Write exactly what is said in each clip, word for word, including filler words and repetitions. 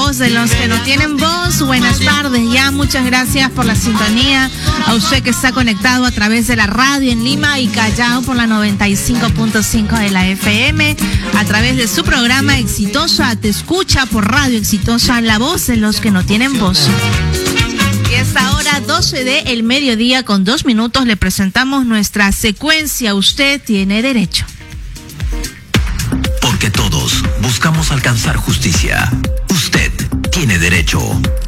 voz de los que no tienen voz. Buenas tardes ya, muchas gracias por la sintonía. A usted que está conectado a través de la radio en Lima y Callao por la noventa y cinco punto cinco de la F M, a través de su programa Exitosa Te Escucha por Radio Exitosa, la voz de los que no tienen voz. Y a esta hora, doce de el mediodía con dos minutos, le presentamos nuestra secuencia Usted Tiene Derecho. Porque todos buscamos alcanzar justicia. Usted tiene derecho.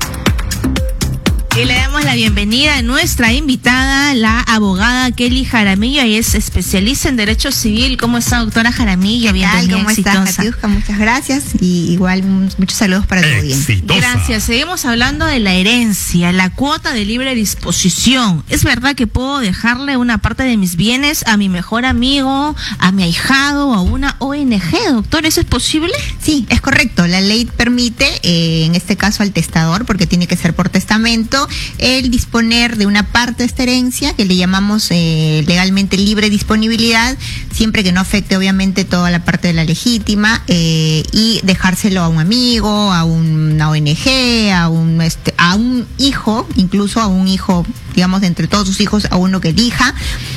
Y le damos la bienvenida a nuestra invitada, la abogada Kelly Jaramillo. Ella es especialista en Derecho Civil. ¿Cómo está, doctora Jaramillo? Bienvenida. ¿Cómo Exitosa. estás, Katiuska? Muchas gracias y igual muchos saludos para tu audiencia. Gracias. Seguimos hablando de la herencia, la cuota de libre disposición. ¿Es verdad que puedo dejarle una parte de mis bienes a mi mejor amigo, a mi ahijado o a una O N G, doctor? ¿Eso es posible? Sí, es correcto. La ley permite, eh, en este caso al testador, porque tiene que ser por testamento, el disponer de una parte de esta herencia que le llamamos eh, legalmente libre disponibilidad, siempre que no afecte obviamente toda la parte de la legítima, eh, y dejárselo a un amigo, a una O N G, a un este, a un hijo, incluso a un hijo, digamos, de entre todos sus hijos, a uno que elija.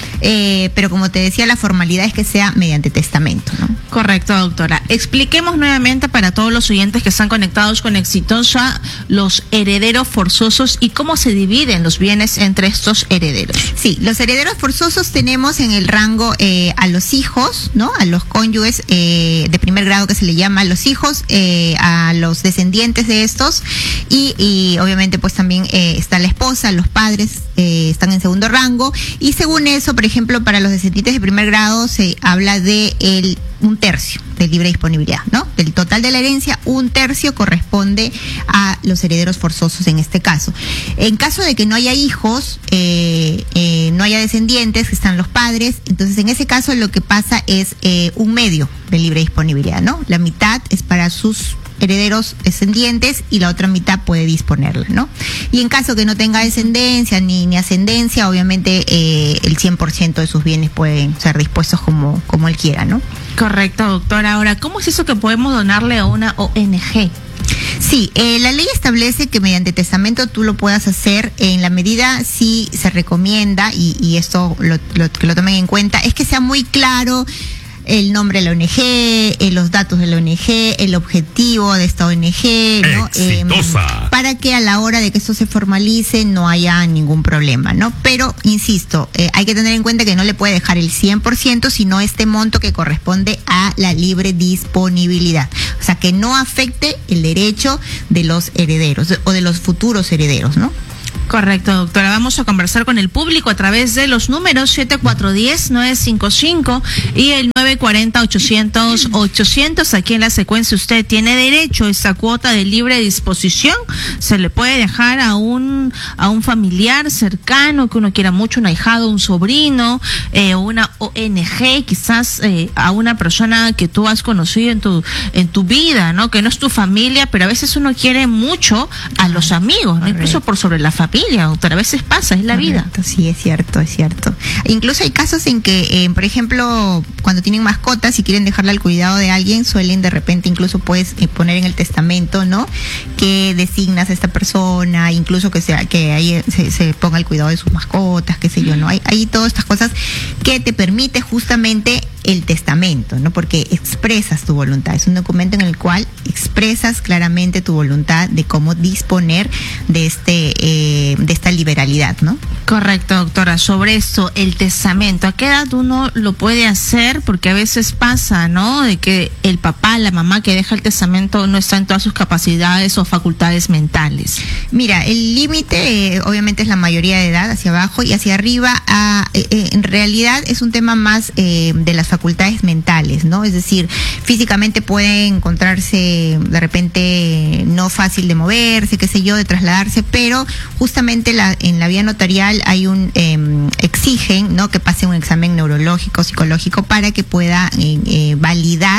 Eh, pero como te decía, la formalidad es que sea mediante testamento, ¿no? Correcto, doctora. Expliquemos nuevamente para todos los oyentes que están conectados con Exitosa los herederos forzosos y cómo se dividen los bienes entre estos herederos. Sí, los herederos forzosos tenemos en el rango eh, a los hijos, ¿no? A los cónyuges eh, de primer grado, que se le llama a los hijos, eh, a los descendientes de estos y, y obviamente pues también eh, está la esposa, los padres eh, están en segundo rango, y según eso, por ejemplo, para los descendientes de primer grado se habla de el un tercio de libre disponibilidad, ¿no? Del total de la herencia, un tercio corresponde a los herederos forzosos en este caso. En caso de que no haya hijos, eh, eh, no haya descendientes, que están los padres, entonces en ese caso lo que pasa es eh, un medio de libre disponibilidad, ¿no? La mitad es para sus herederos descendientes y la otra mitad puede disponerla, ¿no? Y en caso que no tenga descendencia ni, ni ascendencia, obviamente eh, el cien por ciento de sus bienes pueden ser dispuestos como, como él quiera, ¿no? Correcto, doctora. Ahora, ¿cómo es eso que podemos donarle a una O N G? Sí, eh, la ley establece que mediante testamento tú lo puedas hacer en la medida, sí se recomienda, y, y esto lo, lo, que lo tomen en cuenta, es que sea muy claro el nombre de la O N G, eh, los datos de la O N G, el objetivo de esta O N G, ¿no? Exitosa. Eh, para que a la hora de que esto se formalice no haya ningún problema, ¿no? Pero, insisto, eh, hay que tener en cuenta que no le puede dejar el cien por ciento, sino este monto que corresponde a la libre disponibilidad. O sea, que no afecte el derecho de los herederos o de los futuros herederos, ¿no? Correcto, doctora. Vamos a conversar con el público a través de los números siete cuatro uno cero nueve cinco cinco y el nueve cuatro cero ochocientos ochocientos. Aquí en la secuencia Usted Tiene Derecho. Esta cuota de libre disposición se le puede dejar a un a un familiar cercano que uno quiera mucho, un ahijado, un sobrino, eh, una O N G, quizás eh, a una persona que tú has conocido en tu en tu vida, ¿no? Que no es tu familia, pero a veces uno quiere mucho a los amigos, ¿no? Incluso por sobre la familia. Doctora, a veces pasa, es la vida. Sí, es cierto, es cierto. Incluso hay casos en que, eh, por ejemplo, cuando tienen mascotas y quieren dejarla al cuidado de alguien, suelen de repente, incluso puedes eh, poner en el testamento, ¿no? Que designas a esta persona, incluso que sea que ahí se, se ponga al cuidado de sus mascotas, qué sé yo, ¿no? Hay, hay todas estas cosas que te permite justamente el testamento, ¿no? Porque expresas tu voluntad. Es un documento en el cual expresas claramente tu voluntad de cómo disponer de este eh, de esta liberalidad, ¿no? Correcto, doctora. Sobre esto, el testamento, ¿a qué edad uno lo puede hacer? Porque a veces pasa, ¿no? De que el papá, la mamá que deja el testamento no está en todas sus capacidades o facultades mentales. Mira, el límite eh, obviamente es la mayoría de edad, hacia abajo, y hacia arriba a, eh, eh, en realidad es un tema más eh, de las facultades mentales, ¿no? Es decir, físicamente puede encontrarse de repente no fácil de moverse, qué sé yo, de trasladarse, pero justamente la, en la vía notarial hay un eh, exigen, ¿no? Que pase un examen neurológico, psicológico, para que pueda eh, eh, validar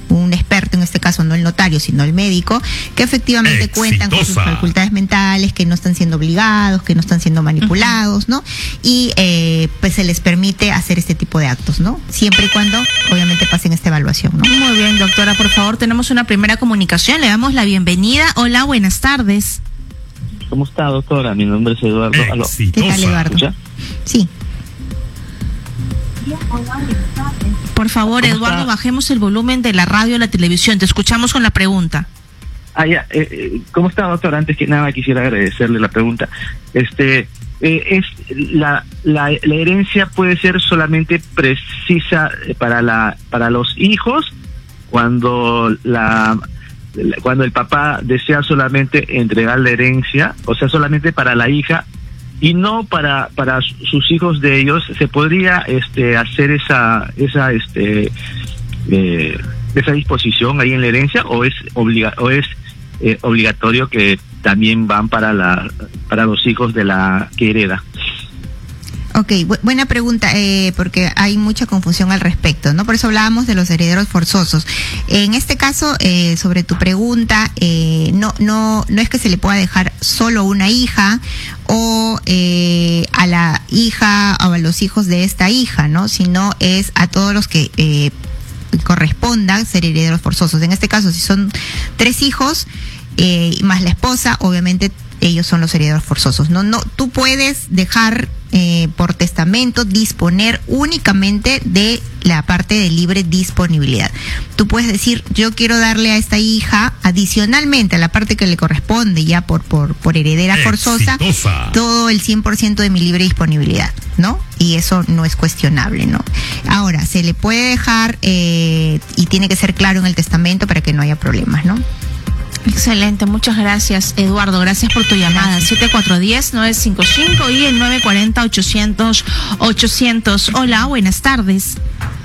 un experto, en este caso no el notario, sino el médico, que efectivamente Exitosa. cuentan con sus facultades mentales, que no están siendo obligados, que no están siendo manipulados, ¿no? Y eh, pues se les permite hacer este tipo de actos, ¿no? Siempre y cuando, obviamente, pasen esta evaluación, ¿no? Muy bien, doctora, por favor, tenemos una primera comunicación, le damos la bienvenida. Hola, buenas tardes. ¿Cómo está, doctora? Mi nombre es Eduardo. Aló. ¿Qué tal, Eduardo? ¿Escucha? Sí. Por favor, ¿Cómo Eduardo, está? bajemos el volumen de la radio o la televisión. Te escuchamos con la pregunta. Ah, ya. Eh, eh, ¿Cómo está, doctora? Antes que nada quisiera agradecerle la pregunta. Este, eh, es la, la la herencia puede ser solamente precisa para la para los hijos cuando la cuando el papá desea solamente entregar la herencia, o sea, solamente para la hija y no para para sus hijos de ellos. Se podría este hacer esa esa este eh, esa disposición ahí en la herencia, o es obliga o es eh, obligatorio que también van para la para los hijos de la que hereda. Ok, bu- buena pregunta, eh, porque hay mucha confusión al respecto, ¿no? Por eso hablábamos de los herederos forzosos. En este caso, eh, sobre tu pregunta, eh, no, no, no es que se le pueda dejar solo una hija o eh, a la hija o a los hijos de esta hija, ¿no? Sino es a todos los que eh, correspondan ser herederos forzosos. En este caso, si son tres hijos eh, más la esposa, obviamente ellos son los herederos forzosos. No, no, tú puedes dejar eh, por testamento disponer únicamente de la parte de libre disponibilidad. Tú puedes decir, yo quiero darle a esta hija adicionalmente a la parte que le corresponde ya por por por heredera forzosa, Exitosa. todo el cien por ciento de mi libre disponibilidad, ¿no? Y eso no es cuestionable, ¿no? Ahora, se le puede dejar eh, y tiene que ser claro en el testamento para que no haya problemas, ¿no? Excelente, muchas gracias, Eduardo. Gracias por tu llamada. siete cuatro uno cero nueve cinco cinco y el nueve cuatro cero ochocientos ochocientos. Hola, buenas tardes.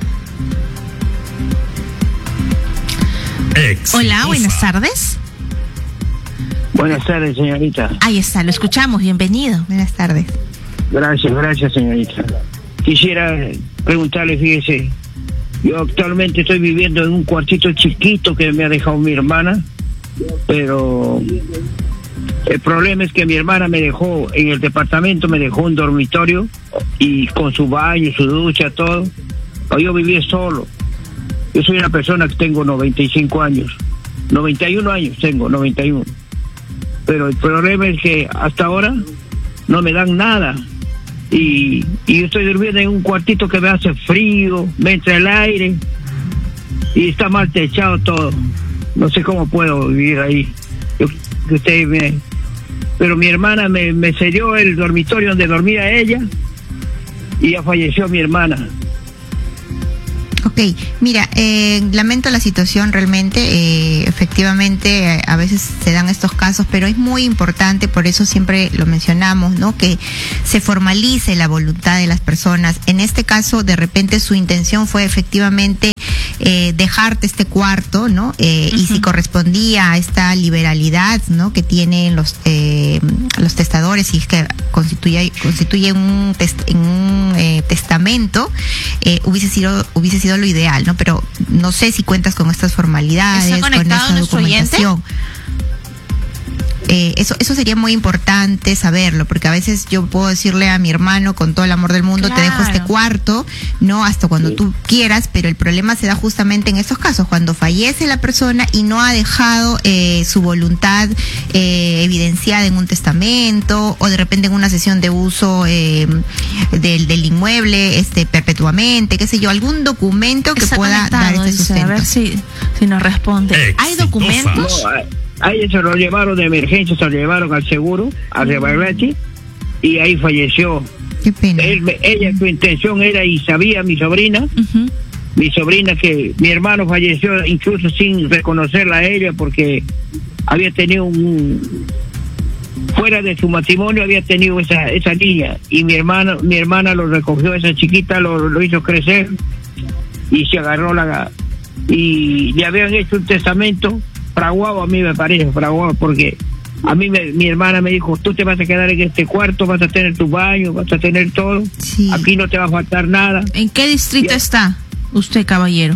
Exitosa. Hola, buenas tardes. Buenas tardes, señorita. Ahí está, lo escuchamos. Bienvenido. Buenas tardes. Gracias, gracias, señorita. Quisiera preguntarle, fíjese, yo actualmente estoy viviendo en un cuartito chiquito que me ha dejado mi hermana, pero el problema es que mi hermana me dejó en el departamento, me dejó un dormitorio y con su baño, su ducha, todo. Yo viví solo. Yo soy una persona que tengo noventa y cinco años. noventa y uno años tengo, noventa y uno. Pero el problema es que hasta ahora no me dan nada. Y, y yo estoy durmiendo en un cuartito que me hace frío, me entra el aire y está mal techado todo. No sé cómo puedo vivir ahí. Yo, que usted me, pero mi hermana me, me cedió el dormitorio donde dormía ella y ya falleció mi hermana. Ok, mira, eh, lamento la situación realmente, eh, efectivamente eh, a veces se dan estos casos, pero es muy importante, por eso siempre lo mencionamos, ¿no? Que se formalice la voluntad de las personas. En este caso, de repente su intención fue efectivamente eh, dejarte este cuarto, ¿no? Eh, uh-huh. Y si correspondía a esta liberalidad, ¿no? Que tienen los eh, los testadores, y es que constituye constituye un, test, en un eh, testamento, eh, hubiese sido hubiese sido lo ideal, ¿no? Pero no sé si cuentas con estas formalidades, con esta documentación. Eh, eso eso sería muy importante saberlo, porque a veces yo puedo decirle a mi hermano con todo el amor del mundo, claro, te dejo este cuarto, no hasta cuando sí. tú quieras, pero el problema se da justamente en estos casos, cuando fallece la persona y no ha dejado eh, su voluntad eh, evidenciada en un testamento, o de repente en una sesión de uso eh, del, del inmueble este perpetuamente, qué sé yo, algún documento que Está pueda dar este sustento. A ver si, si nos responde. Exitosa. ¿Hay documentos? No, a ella se lo llevaron de emergencia, se lo llevaron al seguro, al Rebaglati, y ahí falleció. Qué pena. Él, ella, su intención era, y sabía mi sobrina, uh-huh. mi sobrina, que mi hermano falleció incluso sin reconocerla a ella, porque había tenido un... fuera de su matrimonio había tenido esa esa niña, y mi hermana, mi hermana lo recogió, esa chiquita, lo, lo hizo crecer, y se agarró la... y le habían hecho un testamento fraguado, a mí me parece fraguado, porque a mí me, mi hermana me dijo, tú te vas a quedar en este cuarto, vas a tener tu baño, vas a tener todo, sí. Aquí no te va a faltar nada. ¿En qué distrito ya. está usted, caballero?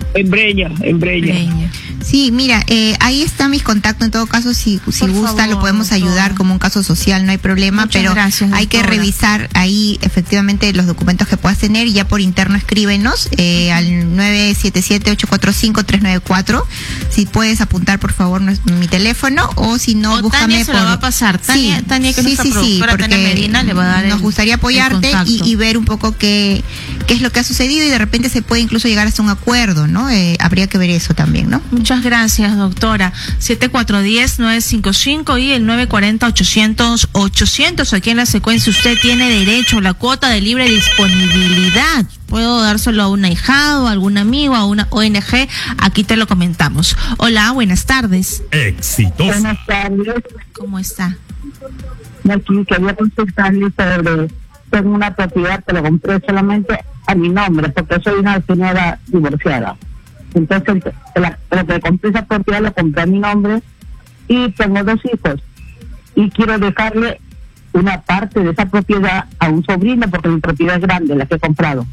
En Breña, en Breña. Breña. Sí, mira, eh, ahí está mis contactos. En todo caso, si, si gusta, favor, lo podemos doctora. ayudar como un caso social, no hay problema. Muchas pero gracias, hay que doctora. revisar ahí efectivamente los documentos que puedas tener. Y ya por interno escríbenos eh, al nueve siete siete, ocho cuatro cinco, tres nueve cuatro. Si puedes apuntar, por favor, nues- mi teléfono, o si no, O búscame Tania se por... lo va a pasar. Tania, Sí, Tania, que es sí, nuestra sí, sí, productora, Tania porque Medina, le va a dar nos el- gustaría el apoyarte y, contacto. y ver un poco qué, qué es lo que ha sucedido, y de repente se puede incluso llegar hasta un acuerdo, ¿no? Eh, habría que ver eso también, ¿no? Muchas gracias, doctora. siete cuatro uno cero, nueve cinco cinco y el nueve cuatro cero, ochocientos, ochocientos. Aquí en la secuencia usted tiene derecho a la cuota de libre disponibilidad. Puedo dárselo a un ahijado, a algún amigo, a una O N G. Aquí te lo comentamos. Hola, buenas tardes. Exitoso. Buenas tardes. ¿Cómo está? Aquí quería consultarle sobre, tengo una propiedad que la compré solamente a mi nombre, porque soy una señora divorciada. Entonces, la, lo que compré esa propiedad lo compré a mi nombre y tengo dos hijos. Y quiero dejarle una parte de esa propiedad a un sobrino, porque mi propiedad es grande, la que he comprado.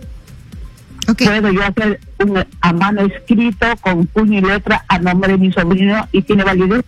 Ok. Puedo yo hacer un a mano escrito con puño y letra a nombre de mi sobrino y tiene validez.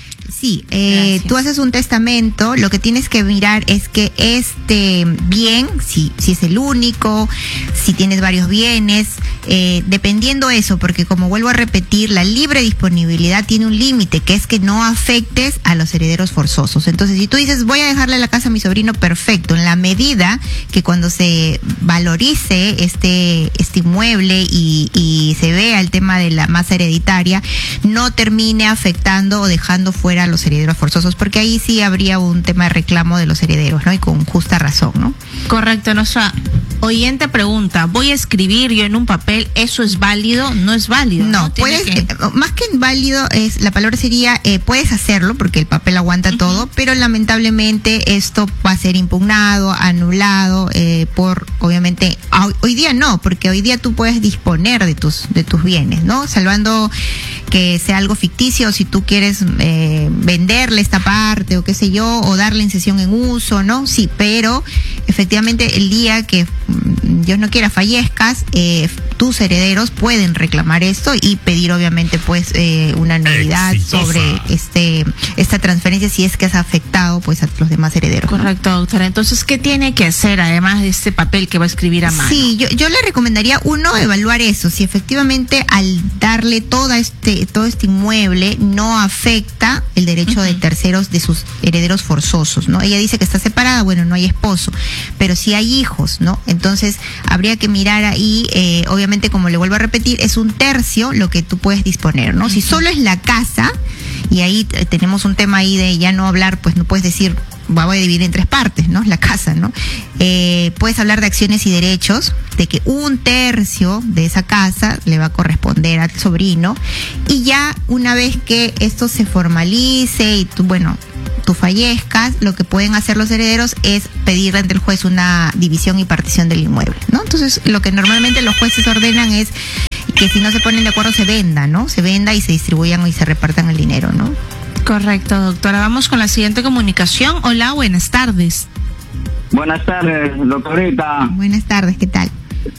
Sí, eh, Gracias. tú haces un testamento, lo que tienes que mirar es que este bien, si, si es el único, si tienes varios bienes, eh, dependiendo eso, porque como vuelvo a repetir, la libre disponibilidad tiene un límite, que es que no afectes a los herederos forzosos. Entonces, si tú dices, voy a dejarle la casa a mi sobrino, perfecto, en la medida que cuando se valorice este, este inmueble y, y se vea el tema de la masa hereditaria, no termine afectando o dejando fuera a los herederos forzosos, porque ahí sí habría un tema de reclamo de los herederos, ¿no? Y con justa razón, ¿no? Correcto, nuestra oyente pregunta, voy a escribir yo en un papel, ¿eso es válido? No es válido. No, No, Tiene puedes, que- eh, más que válido, es la palabra sería, eh, puedes hacerlo, porque el papel aguanta todo, pero lamentablemente esto va a ser impugnado, anulado, eh, por, obviamente, hoy, hoy día no, porque hoy día tú puedes disponer de tus, de tus bienes, ¿no? Salvando que sea algo ficticio, si tú quieres eh, venderle esta parte o qué sé yo, o darle en cesión en uso, ¿no? Sí, pero efectivamente el día que mm, Dios no quiera fallezcas, eh, tus herederos pueden reclamar esto y pedir obviamente pues eh, una nulidad Exitosa. sobre este esta transferencia si es que has afectado pues a los demás herederos, ¿no? Correcto, doctora. Entonces, ¿qué tiene que hacer además de este papel que va a escribir a mano? Sí, yo, yo le recomendaría, uno, evaluar eso, si efectivamente al darle toda este, todo este inmueble no afecta el derecho de terceros de sus herederos forzosos, ¿no? Ella dice que está separada, bueno, no hay esposo, pero sí hay hijos, ¿no? Entonces, habría que mirar ahí, eh, obviamente, como le vuelvo a repetir, es un tercio lo que tú puedes disponer, ¿no? Si solo es la casa, y ahí eh, tenemos un tema ahí de ya no hablar, pues no puedes decir, voy a dividir en tres partes, ¿no? La casa, ¿no? Eh, puedes hablar de acciones y derechos, de que un tercio de esa casa le va a corresponder al sobrino, y ya una vez que esto se formalice y tú, bueno, tú fallezcas, lo que pueden hacer los herederos es pedir ante el juez una división y partición del inmueble, ¿no? Entonces, lo que normalmente los jueces ordenan es que si no se ponen de acuerdo se venda, ¿no? Se venda y se distribuyan y se repartan el dinero, ¿no? Correcto, doctora. Vamos con la siguiente comunicación. Hola, buenas tardes. Buenas tardes, doctorita. Buenas tardes, ¿qué tal?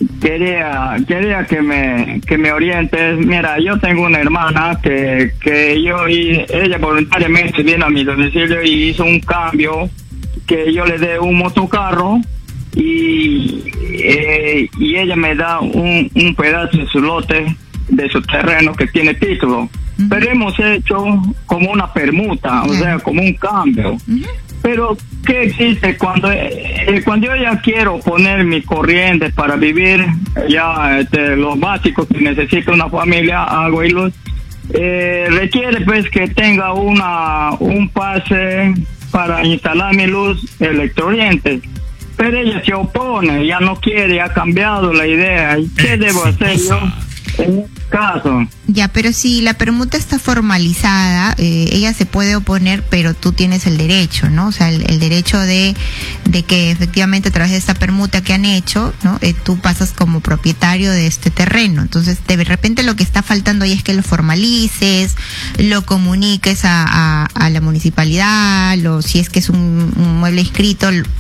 Quería quería que me que me orientes. Mira, yo tengo una hermana que que yo y ella voluntariamente vino a mi domicilio y hizo un cambio, que yo le dé un motocarro y eh, y ella me da un, un pedazo de su lote, de su terreno que tiene título. Ujú. Pero hemos hecho como una permuta, o Claro. sea, como un cambio. Ujú. Pero, ¿qué existe cuando eh, cuando yo ya quiero poner mi corriente para vivir, ya este, lo básico que necesita una familia, agua y luz, eh, requiere pues que tenga una un pase para instalar mi luz electrooriente? Pero ella se opone, ya no quiere, ha cambiado la idea. ¿Y qué debo hacer yo en este caso? Ya, pero si la permuta está formalizada, eh, ella se puede oponer, pero tú tienes el derecho, ¿no? O sea, el, el derecho de, de que efectivamente a través de esta permuta que han hecho, ¿no? Eh, tú pasas como propietario de este terreno. Entonces, de repente lo que está faltando ahí es que lo formalices, lo comuniques a, a, a la municipalidad, o si es que es un, un mueble inscrito,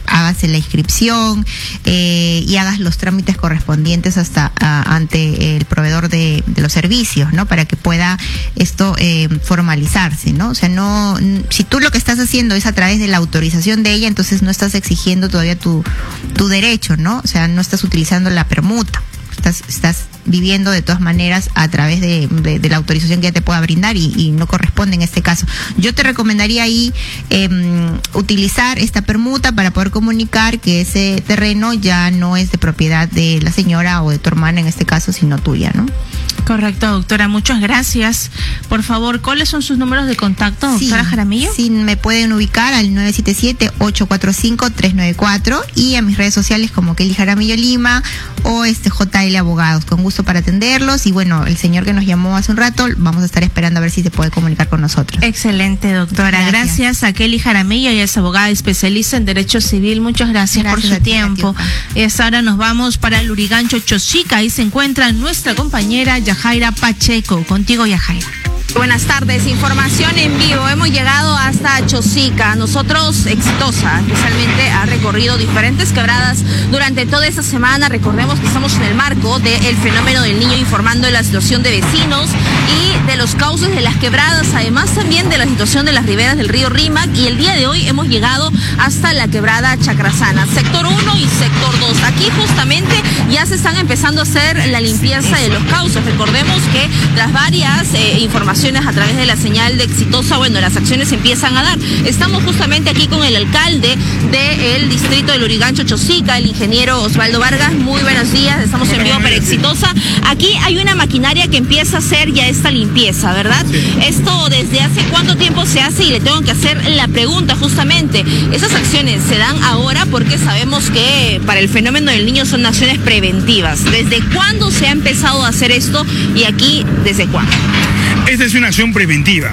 hagas la inscripción eh, y hagas los trámites correspondientes hasta a, ante el proveedor de, de los servicios, ¿no? Para que pueda esto eh, formalizarse, ¿no? O sea, no, si tú lo que estás haciendo es a través de la autorización de ella, entonces no estás exigiendo todavía tu, tu derecho, ¿no? O sea, no estás utilizando la permuta. Estás, estás viviendo de todas maneras a través de, de, de la autorización que ella te pueda brindar y, y no corresponde en este caso. Yo te recomendaría ahí eh, utilizar esta permuta para poder comunicar que ese terreno ya no es de propiedad de la señora o de tu hermana en este caso, sino tuya, ¿no? Correcto, doctora, muchas gracias. Por favor, ¿cuáles son sus números de contacto, doctora sí, Jaramillo? Sí, me pueden ubicar al nueve siete siete, ocho cuatro cinco, tres nueve cuatro y a mis redes sociales como Kelly Jaramillo Lima o este J L Abogados, con gusto para atenderlos. Y bueno, el señor que nos llamó hace un rato, vamos a estar esperando a ver si se puede comunicar con nosotros. Excelente, doctora. Gracias, gracias a Kelly Jaramillo, ella es abogada especialista en Derecho Civil. Muchas gracias, gracias por su tiempo. Y ahora nos vamos para el Lurigancho Chosica. Ahí se encuentra nuestra compañera Yajaira Pacheco. Contigo, Yajaira. Buenas tardes, información en vivo. Hemos llegado hasta Chosica. Nosotros, exitosa, especialmente ha recorrido diferentes quebradas durante toda esta semana. Recordemos que estamos en el marco del fenómeno del Niño, informando de la situación de vecinos y de los cauces de las quebradas, además también de la situación de las riberas del río Rímac. Y el día de hoy hemos llegado hasta la quebrada Chacrazana, sector uno y sector dos. Aquí justamente ya se están empezando a hacer la limpieza de los cauces. Recordemos que tras varias eh, informaciones a través de la señal de Exitosa, bueno, las acciones se empiezan a dar. Estamos justamente aquí con el alcalde del distrito de Lurigancho Chosica, el ingeniero Osvaldo Vargas. Muy buenos días, estamos en vivo para Exitosa. Aquí hay una maquinaria que empieza a hacer ya esta limpieza, ¿verdad? Sí. Esto, ¿desde hace cuánto tiempo se hace? Y le tengo que hacer la pregunta justamente. Esas acciones se dan ahora porque sabemos que para el fenómeno del niño son acciones preventivas. ¿Desde cuándo se ha empezado a hacer esto y aquí desde cuándo? Esta es una acción preventiva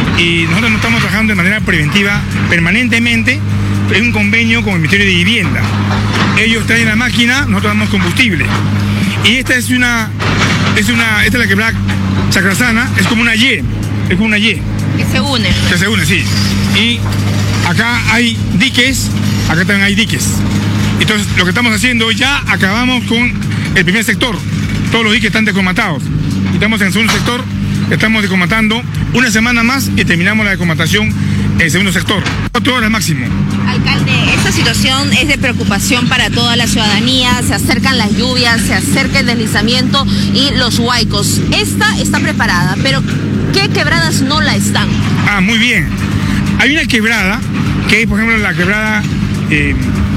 y nosotros no estamos trabajando de manera preventiva permanentemente en un convenio con el Ministerio de Vivienda. Ellos traen la máquina, nosotros damos combustible. Y esta es una, es una, esta es la quebrada Chacrazana, es como una Y, es como una Y. Que se une. Que se une, sí. Y acá hay diques, acá también hay diques. Entonces lo que estamos haciendo, ya acabamos con el primer sector. Todos los diques están descomatados. Y estamos en el segundo sector. Estamos decomatando una semana más y terminamos la decomatación en el segundo sector. Cuatro horas máximo. Alcalde, esta situación es de preocupación para toda la ciudadanía. Se acercan las lluvias, se acerca el deslizamiento y los huaicos. Esta está preparada, pero ¿qué quebradas no la están? Ah, muy bien. Hay una quebrada que es, por ejemplo, la quebrada... Eh,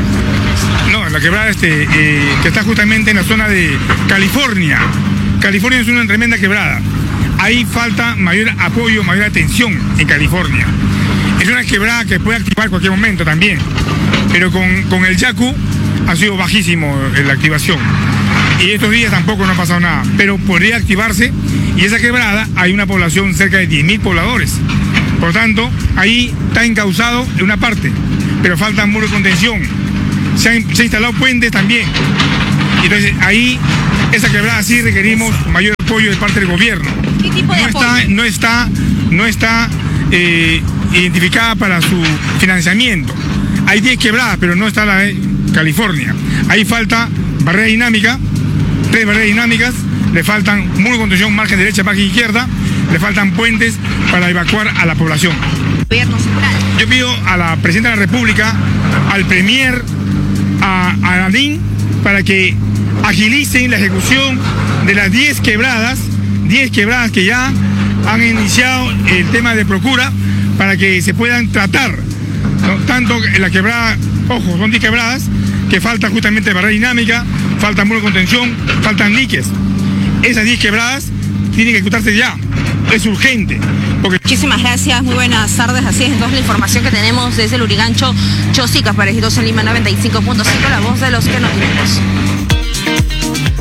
no, la quebrada este, eh, que está justamente en la zona de California. California es una tremenda quebrada. Ahí falta mayor apoyo, mayor atención en California. Es una quebrada que puede activar en cualquier momento también, pero con, con el Yacu ha sido bajísimo la activación. Y estos días tampoco no ha pasado nada, pero podría activarse, y esa quebrada hay una población cerca de diez mil pobladores. Por tanto, ahí está encauzado en una parte, pero falta muro de contención. Se han, se han instalado puentes también. Entonces ahí, esa quebrada sí requerimos mayor apoyo de parte del gobierno. ¿Qué tipo de no apoyo? Está, no está, no está eh, identificada para su financiamiento. Hay diez quebradas, pero no está la de California. Ahí falta barrera dinámica, tres barreras dinámicas, le faltan muro de contención, margen derecha, margen izquierda, le faltan puentes para evacuar a la población. Gobierno central. Yo pido a la Presidenta de la República, al Premier, a, a Nadine, para que agilicen la ejecución de las diez quebradas, diez quebradas que ya han iniciado el tema de procura para que se puedan tratar, ¿no? Tanto en la quebrada, ojo, son diez quebradas que falta justamente barrera dinámica, falta muro de contención, faltan diques. Esas diez quebradas tienen que ejecutarse ya, es urgente. Porque... Muchísimas gracias, muy buenas tardes. Así es entonces la información que tenemos desde el Lurigancho Chosica para Exitosa Lima noventa y cinco punto cinco, la voz de los que no tenemos.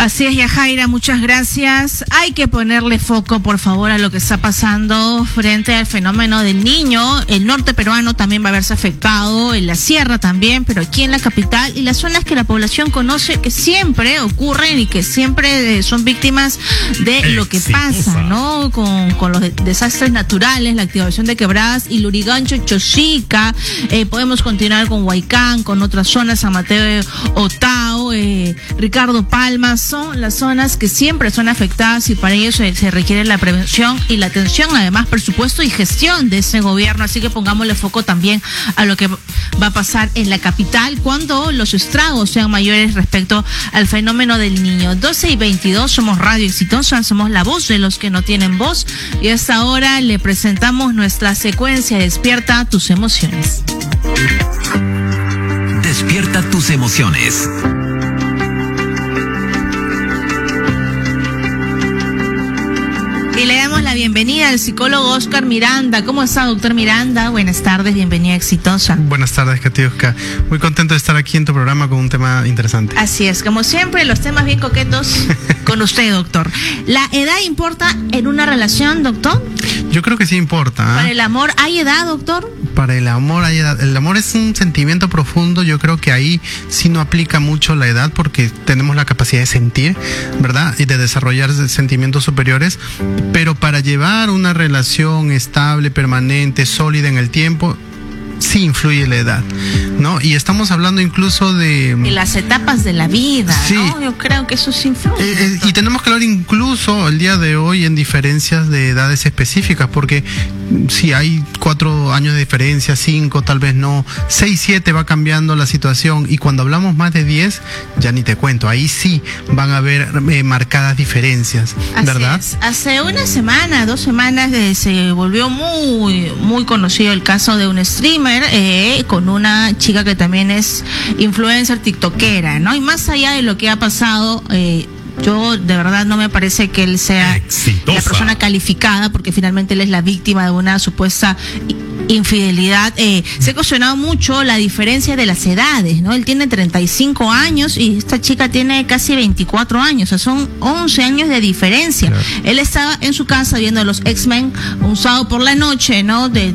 Así es, Yajaira, muchas gracias. Hay que ponerle foco, por favor, a lo que está pasando frente al fenómeno del Niño. El norte peruano también va a verse afectado, en la sierra también, pero aquí en la capital y las zonas que la población conoce, que siempre ocurren y que siempre son víctimas de lo que pasa, ¿no? Con, con los de, desastres naturales, la activación de quebradas y Lurigancho, Chosica. Eh, podemos continuar con Huaycán, con otras zonas, San Mateo, Otao, eh, Ricardo Palma. Son las zonas que siempre son afectadas y para ello se, se requiere la prevención y la atención, además presupuesto y gestión de ese gobierno. Así que pongámosle foco también a lo que va a pasar en la capital cuando los estragos sean mayores respecto al fenómeno del Niño. doce y veintidós, somos Radio Exitosa, somos la voz de los que no tienen voz y a esta hora le presentamos nuestra secuencia Despierta tus emociones. Despierta tus emociones. Y le damos la bienvenida al psicólogo Oscar Miranda. ¿Cómo está, doctor Miranda? Buenas tardes, bienvenida a Exitosa. Buenas tardes, Katiuska. Muy contento de estar aquí en tu programa con un tema interesante. Así es, como siempre, los temas bien coquetos con usted, doctor. ¿La edad importa en una relación, doctor? Yo creo que sí importa. ¿eh? ¿Para el amor hay edad, doctor? Para el amor hay edad. El amor es un sentimiento profundo. Yo creo que ahí sí no aplica mucho la edad porque tenemos la capacidad de sentir, ¿verdad? Y de desarrollar sentimientos superiores. Pero para llevar una relación estable, permanente, sólida en el tiempo, sí influye la edad, ¿no? Y estamos hablando incluso de... Y las etapas de la vida, sí. ¿no? Yo creo que eso sí influye. Eh, eh, y tenemos que hablar incluso el día de hoy en diferencias de edades específicas, porque si hay cuatro años de diferencia, cinco, tal vez no, seis, siete va cambiando la situación, y cuando hablamos más de diez, ya ni te cuento, ahí sí van a haber eh, marcadas diferencias, Así ¿verdad? Es. Hace una semana, dos semanas, eh, se volvió muy, muy conocido el caso de un streamer Eh, con una chica que también es influencer tiktokera, ¿no? Y más allá de lo que ha pasado, eh, yo de verdad no me parece que él sea Exitosa. La persona calificada, porque finalmente él es la víctima de una supuesta infidelidad. Eh, se ha cuestionado mucho la diferencia de las edades, ¿no? Él tiene treinta y cinco años y esta chica tiene casi veinticuatro años, o sea, son once años de diferencia. Claro. Él estaba en su casa viendo a los X-Men un sábado por la noche, ¿no? De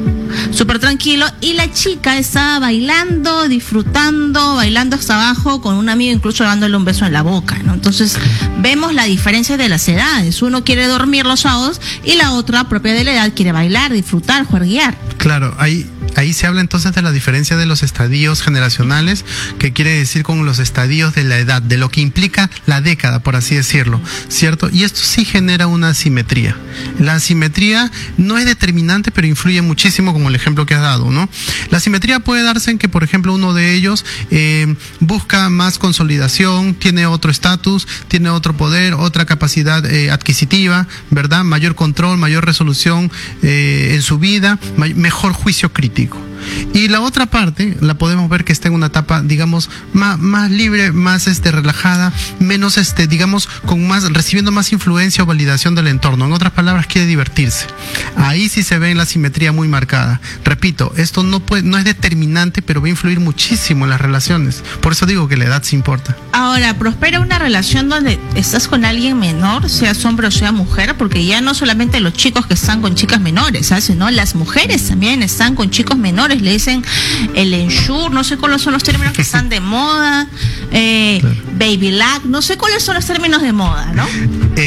súper tranquilo, y la chica estaba bailando, disfrutando, bailando hasta abajo con un amigo, incluso dándole un beso en la boca, ¿no? Entonces vemos la diferencia de las edades. Uno quiere dormir los sábados y la otra, propia de la edad, quiere bailar, disfrutar, juerguear. Claro, ahí ahí se habla entonces de la diferencia de los estadios generacionales, que quiere decir con los estadios de la edad, de lo que implica la década, por así decirlo, ¿cierto? Y esto sí genera una asimetría. La asimetría no es determinante, pero influye muchísimo, como el ejemplo que has dado, ¿no? La asimetría puede darse en que, por ejemplo, uno de ellos eh, busca más consolidación, tiene otro estatus, tiene otro poder, otra capacidad eh, adquisitiva, ¿verdad? Mayor control, mayor resolución eh, en su vida, may- mejor juicio crítico. Y la otra parte la podemos ver que está en una etapa, digamos, más, más libre, más este relajada, menos este, digamos, con más, recibiendo más influencia o validación del entorno. En otras palabras, quiere divertirse. Ahí sí se ve la simetría muy marcada. Repito, esto no puede, no es determinante, pero va a influir muchísimo en las relaciones. Por eso digo que la edad sí importa. Ahora, prospera una relación donde estás con alguien menor, sea hombre o sea mujer, porque ya no solamente los chicos que están con chicas menores, ¿sabes? Sino las mujeres también están con chicos menores, le dicen el ensure, no sé cuáles son los términos que están de moda, eh, claro. Baby lack, no sé cuáles son los términos de moda, ¿no? Eh,